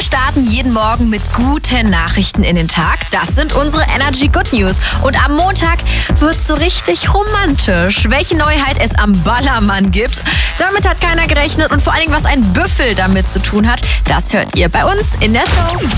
starten jeden Morgen mit guten Nachrichten in den Tag. Das sind unsere Energy Good News. Und am Montag wird's so richtig romantisch. Welche Neuheit es am Ballermann gibt, damit hat keiner gerechnet. Und vor allen Dingen, was ein Büffel damit zu tun hat, das hört ihr bei uns in der Show.